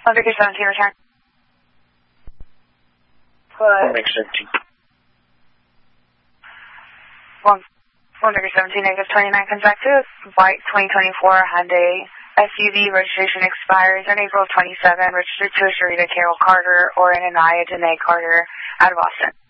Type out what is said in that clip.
Victor 17, return. Victor 17. 1 Victor 17, negative 29 comes back to white 2024 Hyundai SUV. Registration expires on April 27, registered to Sharita Carol Carter or Anaya Danae Carter out of Austin.